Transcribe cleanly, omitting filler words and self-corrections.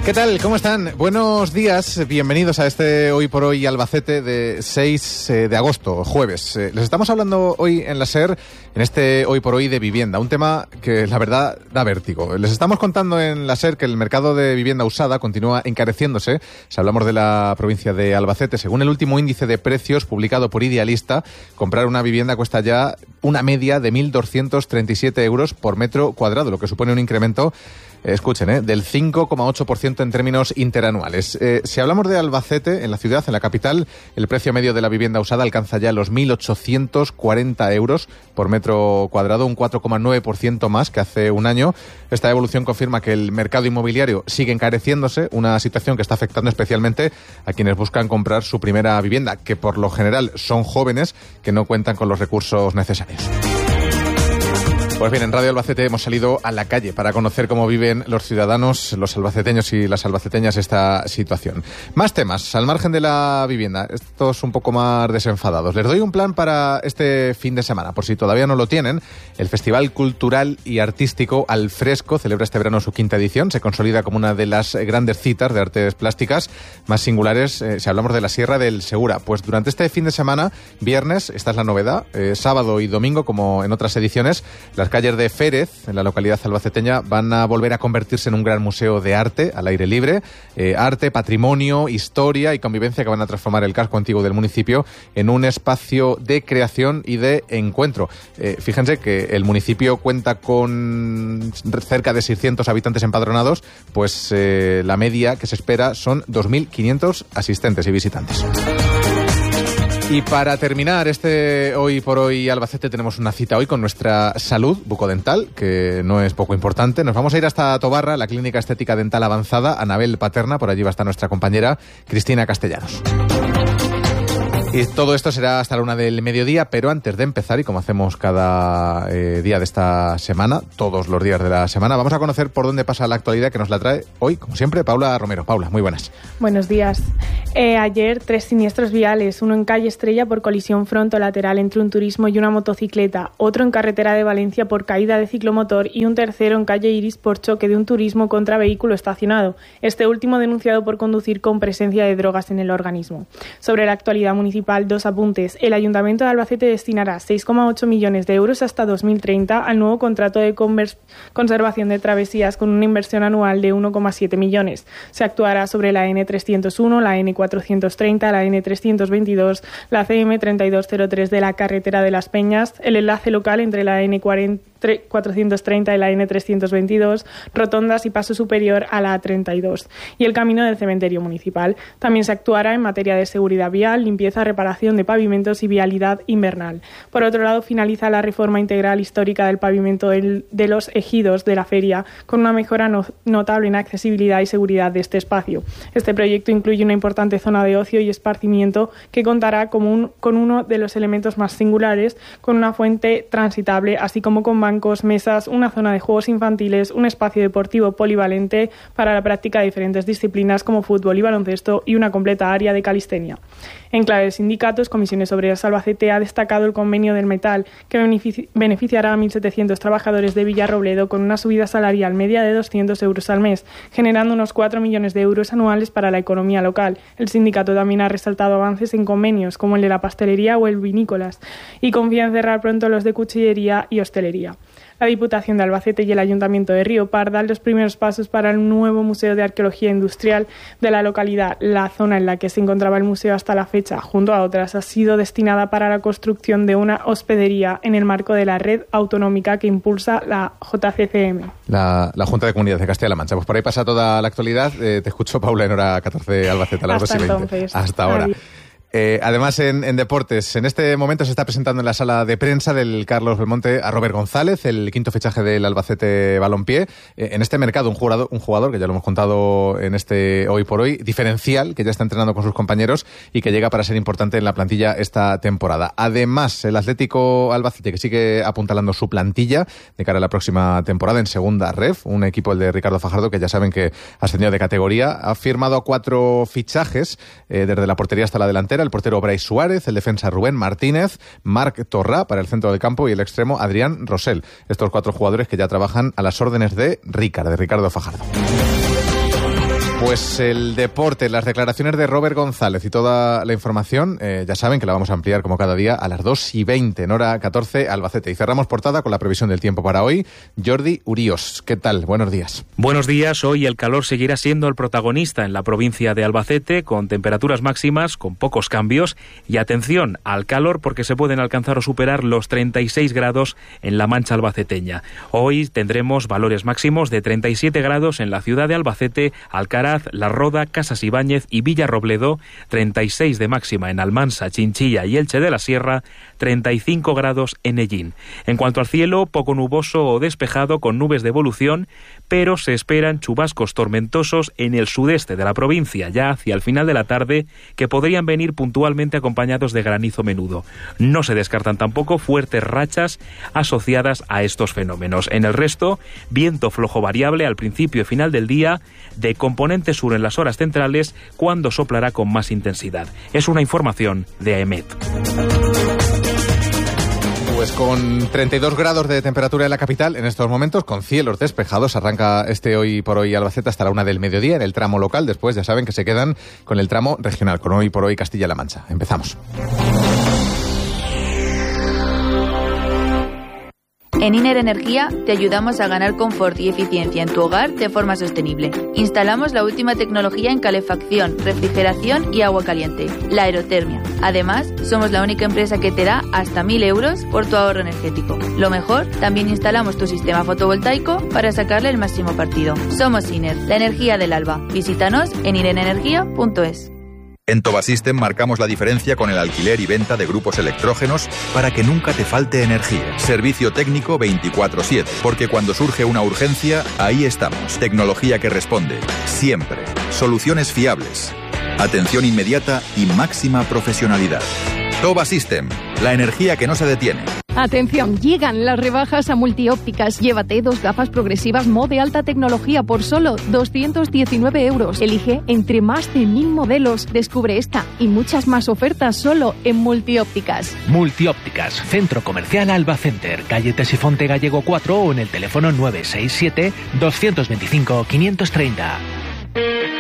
¿Qué tal? ¿Cómo están? Buenos días, bienvenidos a este Hoy por Hoy Albacete de 6 de agosto, jueves. Les estamos hablando hoy en la SER, en este Hoy por Hoy de vivienda, un tema que la verdad da vértigo. Les estamos contando en la SER que el mercado de vivienda usada continúa encareciéndose. Si hablamos de la provincia de Albacete, según el último índice de precios publicado por Idealista, comprar una vivienda cuesta ya una media de 1.237 euros por metro cuadrado, lo que supone un incremento, escuchen, del 5,8% en términos interanuales. Si hablamos de Albacete, en la ciudad, en la capital, el precio medio de la vivienda usada alcanza ya los 1.840 euros por metro cuadrado, un 4,9% más que hace un año. Esta evolución confirma que el mercado inmobiliario sigue encareciéndose, una situación que está afectando especialmente a quienes buscan comprar su primera vivienda, que por lo general son jóvenes que no cuentan con los recursos necesarios. Pues bien, en Radio Albacete hemos salido a la calle para conocer cómo viven los ciudadanos, los albaceteños y las albaceteñas esta situación. Más temas, al margen de la vivienda, estos un poco más desenfadados. Les doy un plan para este fin de semana, por si todavía no lo tienen. El Festival Cultural y Artístico Al Fresco celebra este verano su 5ª edición. Se consolida como una de las grandes citas de artes plásticas más singulares si hablamos de la Sierra del Segura. Pues durante este fin de semana, viernes, esta es la novedad, sábado y domingo, como en otras ediciones, las calles de Férez, en la localidad albaceteña, van a volver a convertirse en un gran museo de arte al aire libre. Arte, patrimonio, historia y convivencia que van a transformar el casco antiguo del municipio en un espacio de creación y de encuentro. Fíjense que el municipio cuenta con cerca de 600 habitantes empadronados, pues la media que se espera son 2.500 asistentes y visitantes. Y para terminar este Hoy por Hoy Albacete tenemos una cita hoy con nuestra salud bucodental, que no es poco importante. Nos vamos a ir hasta Tobarra, la Clínica Estética Dental Avanzada, Anabel Paterna. Por allí va a estar nuestra compañera Cristina Castellanos. Y todo esto será hasta la 1 del mediodía, pero antes de empezar, y como hacemos cada día de esta semana, todos los días de la semana, vamos a conocer por dónde pasa la actualidad, que nos la trae hoy, como siempre, Paula Romero. Paula, muy buenas. Buenos días. Ayer 3 siniestros viales, uno en calle Estrella por colisión frontolateral entre un turismo y una motocicleta, otro en carretera de Valencia por caída de ciclomotor y un tercero en calle Iris por choque de un turismo contra vehículo estacionado, este último denunciado por conducir con presencia de drogas en el organismo. Sobre la actualidad municipal, 2 apuntes. El Ayuntamiento de Albacete destinará 6,8 millones de euros hasta 2030 al nuevo contrato de conservación de travesías con una inversión anual de 1,7 millones. Se actuará sobre la N301, la N430, la N322, la CM3203 de la carretera de Las Peñas, el enlace local entre la N430 y la N322, rotondas y paso superior a la A32 y el camino del cementerio municipal. También se actuará en materia de seguridad vial, limpieza, reparación de pavimentos y vialidad invernal. Por otro lado, finaliza la reforma integral histórica del pavimento de los ejidos de la feria, con una mejora notable en accesibilidad y seguridad de este espacio. Este proyecto incluye una importante zona de ocio y esparcimiento que contará con uno de los elementos más singulares, con una fuente transitable, así como con bancos, mesas, una zona de juegos infantiles, un espacio deportivo polivalente para la práctica de diferentes disciplinas como fútbol y baloncesto y una completa área de calistenia. En clave de sindicatos, Comisiones Obreras Albacete ha destacado el convenio del metal que beneficiará a 1.700 trabajadores de Villarrobledo con una subida salarial media de 200 euros al mes, generando unos 4 millones de euros anuales para la economía local. El sindicato también ha resaltado avances en convenios como el de la pastelería o el vinícolas y confía en cerrar pronto los de cuchillería y hostelería. La Diputación de Albacete y el Ayuntamiento de Río Pardo dan los primeros pasos para el nuevo Museo de Arqueología Industrial de la localidad. La zona en la que se encontraba el museo hasta la fecha, junto a otras, ha sido destinada para la construcción de una hospedería en el marco de la red autonómica que impulsa la JCCM. La Junta de Comunidades de Castilla-La Mancha. Pues por ahí pasa toda la actualidad. Te escucho, Paula, en hora 14 Albacete, a las 2:20. Entonces. Hasta ahora. Adiós. Además, en deportes, en este momento se está presentando en la sala de prensa del Carlos Belmonte a Robert González, el 5º fichaje del Albacete Balompié. En este mercado, un jugador que ya lo hemos contado en este Hoy por Hoy, diferencial, que ya está entrenando con sus compañeros y que llega para ser importante en la plantilla esta temporada. Además, el Atlético Albacete, que sigue apuntalando su plantilla de cara a la próxima temporada en segunda ref, un equipo, el de Ricardo Fajardo, que ya saben que ha ascendido de categoría, ha firmado 4 fichajes desde la portería hasta la delantera. El portero Brais Suárez, el defensa Rubén Martínez, Marc Torrá para el centro del campo y el extremo Adrián Rosell. Estos 4 jugadores que ya trabajan a las órdenes de Ricardo Fajardo. Pues el deporte, las declaraciones de Robert González y toda la información, ya saben que la vamos a ampliar como cada día a las 2:20 en hora 14 Albacete. Y cerramos portada con la previsión del tiempo para hoy. Jordi Uríos, ¿qué tal? Buenos días. Buenos días. Hoy el calor seguirá siendo el protagonista en la provincia de Albacete, con temperaturas máximas, con pocos cambios. Y atención al calor, porque se pueden alcanzar o superar los 36 grados en la Mancha albaceteña. Hoy tendremos valores máximos de 37 grados en la ciudad de Albacete, Alcaraz, La Roda, Casas Ibáñez y Villarrobledo, 36 de máxima en Almansa, Chinchilla y Elche de la Sierra, 35 grados en Ellín. En cuanto al cielo, poco nuboso o despejado con nubes de evolución, pero se esperan chubascos tormentosos en el sudeste de la provincia, ya hacia el final de la tarde, que podrían venir puntualmente acompañados de granizo menudo. No se descartan tampoco fuertes rachas asociadas a estos fenómenos. En el resto, viento flojo variable al principio y final del día, de componente sur en las horas centrales, cuando soplará con más intensidad. Es una información de AEMET. Pues con 32 grados de temperatura en la capital en estos momentos, con cielos despejados, arranca este Hoy por Hoy Albacete hasta la 1 del mediodía en el tramo local. Después ya saben que se quedan con el tramo regional, con Hoy por Hoy Castilla-La Mancha. Empezamos. En Iner Energía te ayudamos a ganar confort y eficiencia en tu hogar de forma sostenible. Instalamos la última tecnología en calefacción, refrigeración y agua caliente, la aerotermia. Además, somos la única empresa que te da hasta 1.000 euros por tu ahorro energético. Lo mejor, también instalamos tu sistema fotovoltaico para sacarle el máximo partido. Somos Iner, la energía del alba. Visítanos en irenenergia.es. En Tobasystem marcamos la diferencia con el alquiler y venta de grupos electrógenos para que nunca te falte energía. Servicio técnico 24/7, porque cuando surge una urgencia, ahí estamos. Tecnología que responde, siempre. Soluciones fiables, atención inmediata y máxima profesionalidad. Tobasystem, la energía que no se detiene. Atención, llegan las rebajas a Multiópticas. Llévate 2 gafas progresivas Mo de alta tecnología por solo 219 euros. Elige entre más de 1.000 modelos. Descubre esta y muchas más ofertas solo en Multiópticas. Multiópticas, Centro Comercial Alba Center, calle Tesifonte Gallego 4 o en el teléfono 967 225 530.